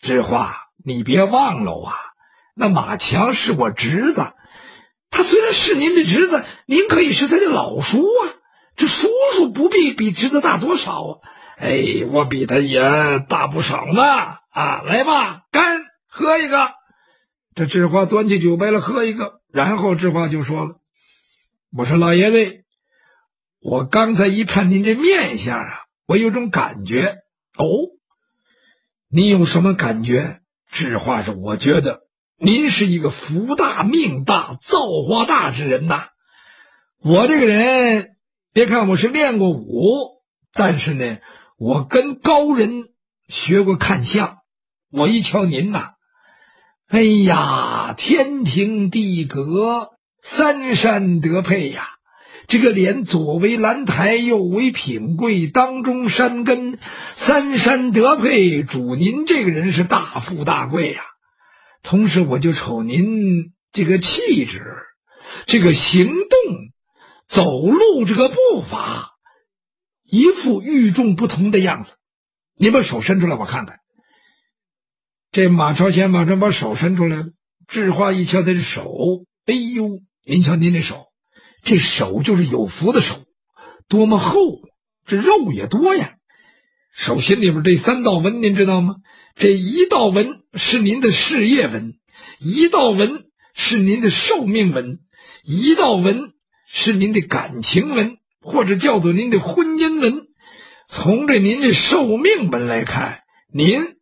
智化，你别忘了啊，那马强是我侄子，他虽然是您的侄子，您可以是他的老叔啊，这叔叔不必比侄子大多少啊。哎，我比他也大不少呢啊！来吧，干，喝一个。这智化端起酒杯来喝一个，然后智化就说了：“我说老爷子，我刚才一看您这面相啊，我有种感觉。”哦，你有什么感觉？智化说：“我觉得您是一个福大命大造化大之人呐。我这个人，别看我是练过武，但是呢，我跟高人学过看相。我一瞧您呐，哎呀，天庭地阁，三山得配呀！这个脸左为兰台，右为品贵，当中山根，三山得配，主您这个人是大富大贵呀。同时我就瞅您这个气质，这个行动，走路这个步伐，一副与众不同的样子。您把手伸出来我看看。”这马朝先马上把手伸出来了，智化一瞧他的手，哎呦，您瞧您这手，这手就是有福的手，多么厚，这肉也多呀。手心里边这3道纹您知道吗？这1道纹是您的事业纹，1道纹是您的寿命纹，1道纹是您的感情纹，或者叫做您的婚姻纹。从这您的寿命纹来看，您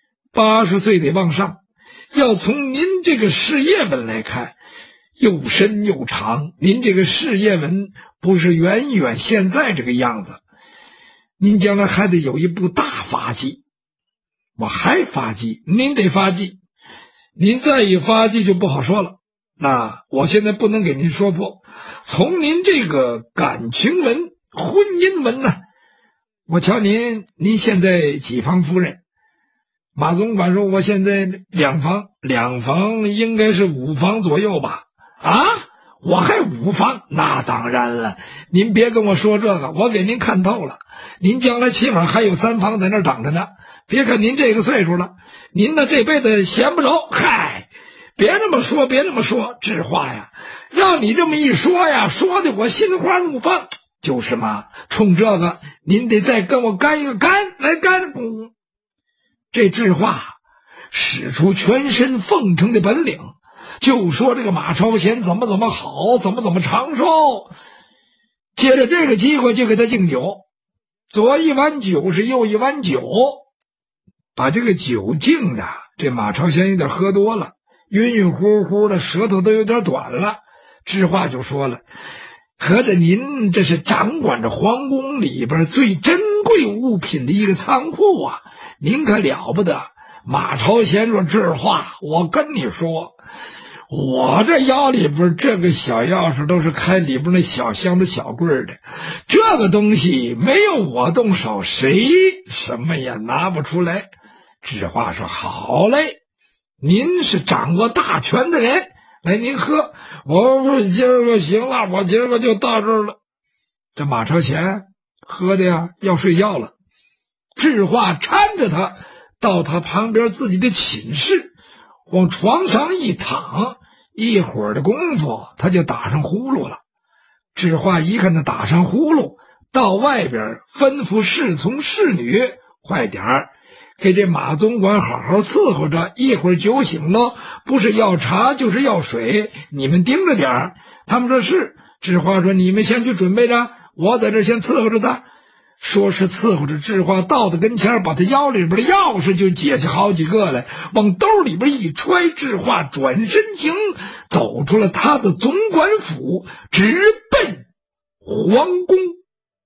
80岁得往上，要从您这个事业纹来看，又深又长。您这个事业纹不是远远现在这个样子，您将来还得有一部大发迹。我还发迹，您得发迹，您再一发迹就不好说了。那我现在不能给您说破，从您这个感情纹、婚姻纹呢，我瞧您现在几房夫人？马总管说我现在2房应该是5房左右吧。啊，我还5房？那当然了，您别跟我说这个，我给您看透了，您将来起码还有3房在那儿等着呢。别看您这个岁数了，您呢这辈子闲不着。嗨，别这么说，别这么说，智化呀，让你这么一说呀，说的我心花怒放。就是嘛，冲这个您得再跟我干一个，干来干。这智化使出全身奉承的本领，就说这个马超前怎么好，怎么长寿。借着这个机会就给他敬酒，左一碗酒是右一碗酒，把这个酒敬的这马超前有点喝多了，晕晕乎乎的，舌头都有点短了。智化就说了：“合着您这是掌管着皇宫里边最珍贵物品的一个仓库啊，您可了不得。”马朝先说：“智化，我跟你说，我这腰里边这个小钥匙都是开里边那小箱子小柜的，这个东西没有我动手，谁什么也拿不出来。”智化说：“好嘞，您是掌握大权的人，来您喝。我说今儿个行了，我今儿个就到这儿了。”这马朝前喝的呀要睡觉了，智化搀着他到他旁边自己的寝室，往床上一躺，一会儿的功夫他就打上呼噜了。智化一看他打上呼噜，到外边吩咐侍从侍女快点儿给这马总管好好伺候着，一会儿酒醒了，不是要茶就是要水，你们盯着点儿。他们说是。智化说：“你们先去准备着，我在这先伺候着他。”说是伺候着，智化到他跟前，把他腰里边的钥匙就解下好几个来，往兜里边一揣。智化转身行，走出了他的总管府，直奔皇宫。